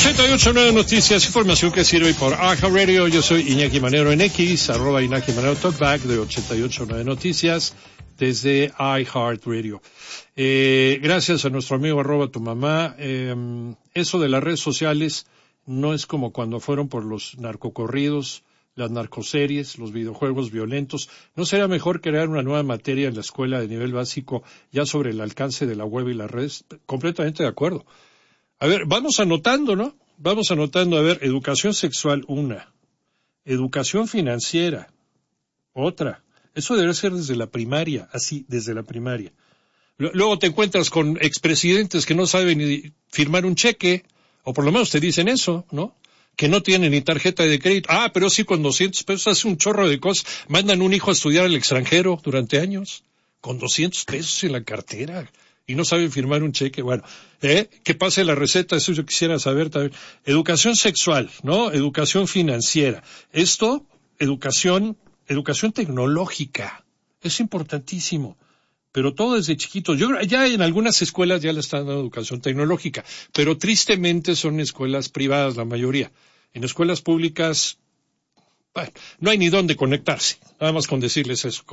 88.9 Noticias, información que sirve por iHeartRadio. Yo soy Iñaki Manero en X, @Iñaki Manero Talkback de 88.9 Noticias desde iHeartRadio. Gracias a nuestro amigo @tu mamá. Eso de las redes sociales no es como cuando fueron por los narcocorridos, las narcoseries, los videojuegos violentos. ¿No sería mejor crear una nueva materia en la escuela de nivel básico ya sobre el alcance de la web y las redes? Completamente de acuerdo. A ver, vamos anotando, ¿no? Vamos anotando, a ver, educación sexual, una. Educación financiera, otra. Eso debe ser desde la primaria, así, desde la primaria. Luego te encuentras con expresidentes que no saben ni firmar un cheque, o por lo menos te dicen eso, ¿no? Que no tienen ni tarjeta de crédito. Ah, pero sí, con 200 pesos hace un chorro de cosas. Mandan un hijo a estudiar al extranjero durante años, con 200 pesos en la cartera. Y no saben firmar un cheque. Bueno, que pase la receta, eso yo quisiera saber también. Educación sexual, ¿no? Educación financiera. Esto, educación tecnológica. Es importantísimo. Pero todo desde chiquitos. Yo ya en algunas escuelas ya le están dando educación tecnológica, pero tristemente son escuelas privadas la mayoría. En escuelas públicas, bueno, no hay ni dónde conectarse. Nada más con decirles eso.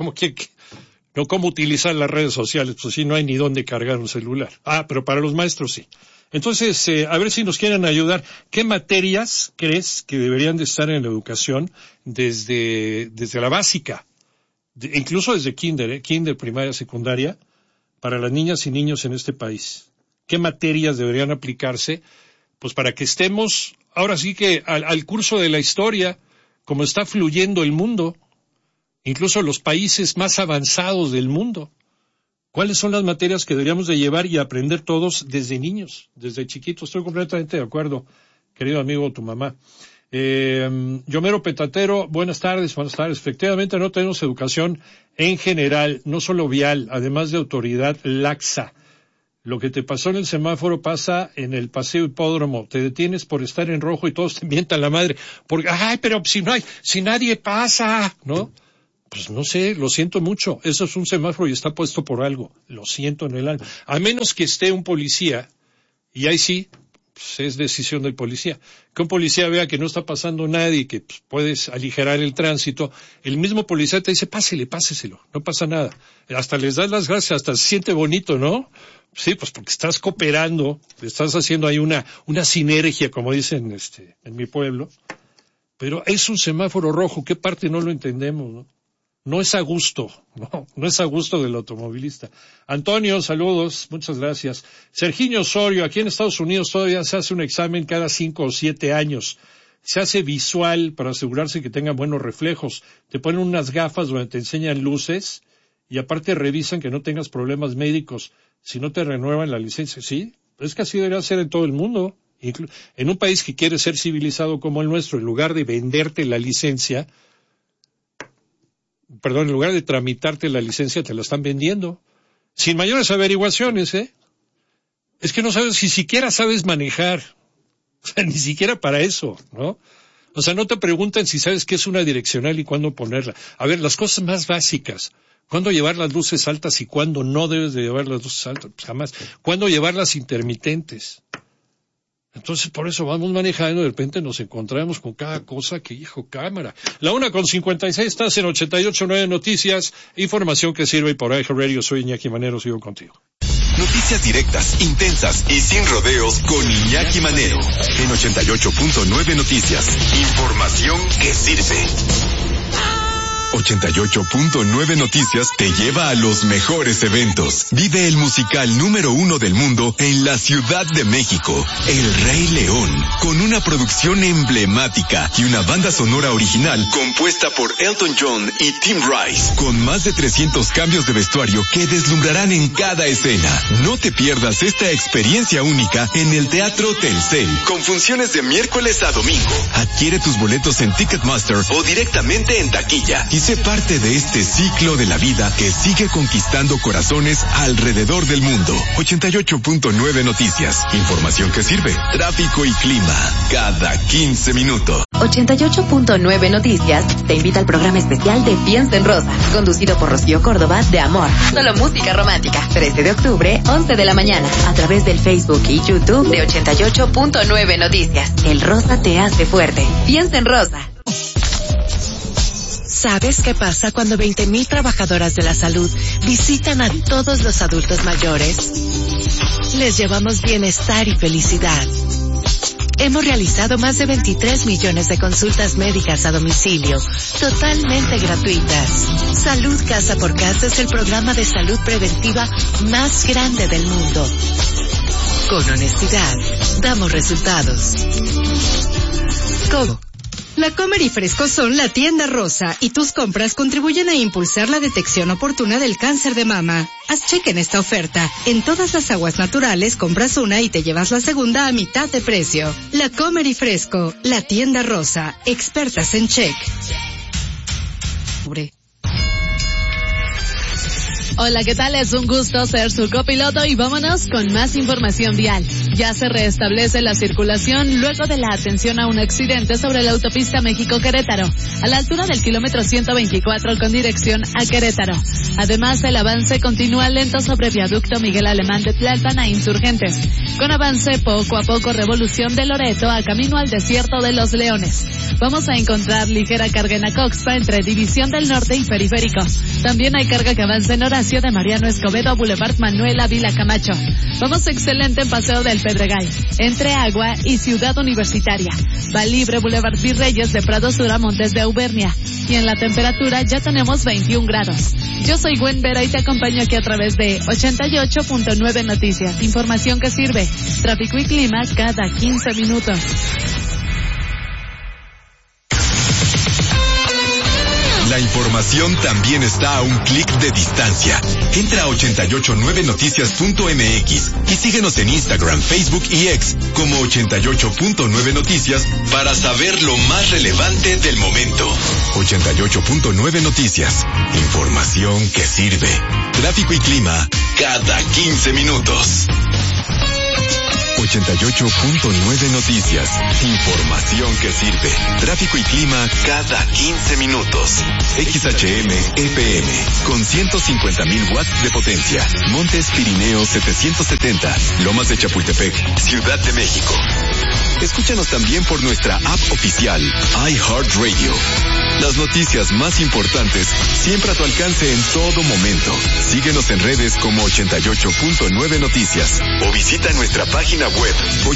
No, cómo utilizar las redes sociales, pues sí, no hay ni dónde cargar un celular. Ah, pero para los maestros sí. Entonces, a ver si nos quieren ayudar. ¿Qué materias crees que deberían de estar en la educación desde la básica? Incluso desde kinder, primaria, secundaria, para las niñas y niños en este país. ¿Qué materias deberían aplicarse? Pues para que estemos, ahora sí que al curso de la historia, como está fluyendo el mundo. Incluso los países más avanzados del mundo. ¿Cuáles son las materias que deberíamos de llevar y aprender todos desde niños, desde chiquitos? Estoy completamente de acuerdo, querido amigo tu mamá. Yomero Petatero, buenas tardes. Efectivamente no tenemos educación en general, no solo vial, además de autoridad laxa. Lo que te pasó en el semáforo pasa en el paseo hipódromo. Te detienes por estar en rojo y todos te mientan la madre. Porque, pero si nadie pasa, ¿no? Pues no sé, lo siento mucho. Eso es un semáforo y está puesto por algo. Lo siento en el alma. A menos que esté un policía, y ahí sí, pues es decisión del policía. Que un policía vea que no está pasando nadie, que pues, puedes aligerar el tránsito. El mismo policía te dice, páseselo, no pasa nada. Hasta les das las gracias, hasta se siente bonito, ¿no? Sí, pues porque estás cooperando, estás haciendo ahí una sinergia, como dicen en mi pueblo. Pero es un semáforo rojo, ¿qué parte no lo entendemos, no? No es a gusto, no es a gusto del automovilista. Antonio, saludos, muchas gracias. Serginio Osorio, aquí en Estados Unidos todavía se hace un examen cada 5 o 7 años. Se hace visual para asegurarse que tengan buenos reflejos. Te ponen unas gafas donde te enseñan luces y aparte revisan que no tengas problemas médicos. Si no te renuevan la licencia, sí, es que así debería ser en todo el mundo. En un país que quiere ser civilizado como el nuestro, en lugar de venderte la licencia, en lugar de tramitarte la licencia, te la están vendiendo. Sin mayores averiguaciones, Es que no sabes, si siquiera sabes manejar. O sea, ni siquiera para eso, ¿no? O sea, no te preguntan si sabes qué es una direccional y cuándo ponerla. A ver, las cosas más básicas. ¿Cuándo llevar las luces altas y cuándo no debes de llevar las luces altas? Pues jamás. ¿Cuándo llevar las intermitentes? Entonces, por eso vamos manejando, de repente nos encontramos con cada cosa que, cámara. La 1:56, estás en 88.9 Noticias, información que sirve por iHeartRadio. Soy Iñaki Manero, sigo contigo. Noticias directas, intensas y sin rodeos con Iñaki Manero. En 88.9 Noticias, información que sirve. 88.9 Noticias te lleva a los mejores eventos. Vive el musical número 1 del mundo en la Ciudad de México, El Rey León, con una producción emblemática y una banda sonora original compuesta por Elton John y Tim Rice, con más de 300 cambios de vestuario que deslumbrarán en cada escena. No te pierdas esta experiencia única en el Teatro Telcel, con funciones de miércoles a domingo. Adquiere tus boletos en Ticketmaster o directamente en taquilla y sé parte de este ciclo de la vida que sigue conquistando corazones alrededor del mundo. 88.9 Noticias. Información que sirve. Tráfico y clima cada 15 minutos. 88.9 Noticias te invita al programa especial de Piensa en Rosa, conducido por Rocío Córdoba de Amor. Solo música romántica. 13 de octubre, 11 de la mañana, a través del Facebook y YouTube de 88.9 Noticias. El rosa te hace fuerte. Piensa en Rosa. ¿Sabes qué pasa cuando 20,000 trabajadoras de la salud visitan a todos los adultos mayores? Les llevamos bienestar y felicidad. Hemos realizado más de 23 millones de consultas médicas a domicilio, totalmente gratuitas. Salud Casa por Casa es el programa de salud preventiva más grande del mundo. Con honestidad, damos resultados. La Comer y Fresco son la tienda rosa y tus compras contribuyen a impulsar la detección oportuna del cáncer de mama. Haz cheque en esta oferta. En todas las aguas naturales compras una y te llevas la segunda a mitad de precio. La Comer y Fresco, la tienda rosa, expertas en check. Hola, ¿qué tal? Es un gusto ser su copiloto y vámonos con más información vial. Ya se restablece la circulación luego de la atención a un accidente sobre la autopista México-Querétaro, a la altura del kilómetro 124 con dirección a Querétaro. Además, el avance continúa lento sobre viaducto Miguel Alemán de Tlalpan a Insurgentes, con avance poco a poco Revolución de Loreto a camino al Desierto de los Leones. Vamos a encontrar ligera carga en Acoxpa entre División del Norte y Periférico. También hay carga que avanza en Horacio de Mariano Escobedo a Boulevard Manuel Ávila Camacho. Vamos excelente en Paseo del Pedregal, entre Agua y Ciudad Universitaria. Va libre Boulevard Virreyes de Prado Sur a Montes de Auvernia. Y en la temperatura ya tenemos 21 grados. Yo soy Gwen Vera y te acompaño aquí a través de 88.9 Noticias. Información que sirve. Tráfico y clima cada 15 minutos. La información también está a un clic de distancia. Entra a 889noticias.mx y síguenos en Instagram, Facebook y X como 88.9 Noticias para saber lo más relevante del momento. 88.9 Noticias. Información que sirve. Tráfico y clima cada 15 minutos. 88.9 Noticias. Información que sirve. Tráfico y clima cada 15 minutos. XHM FM con 150,000 watts de potencia. Montes Pirineos 770. Lomas de Chapultepec, Ciudad de México. Escúchanos también por nuestra app oficial, iHeartRadio. Las noticias más importantes siempre a tu alcance en todo momento. Síguenos en redes como 88.9 Noticias o visita nuestra página web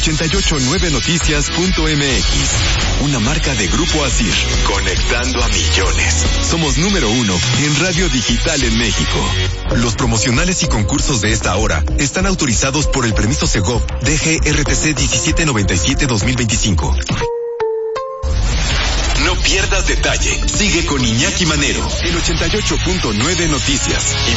889noticias.mx. Una marca de Grupo Asir, conectando a millones. Somos número 1 en radio digital en México. Los promocionales y concursos de esta hora están autorizados por el permiso Segov DGRTC 1797-2025. No pierdas detalle. Sigue con Iñaki Manero en 88.9 Noticias.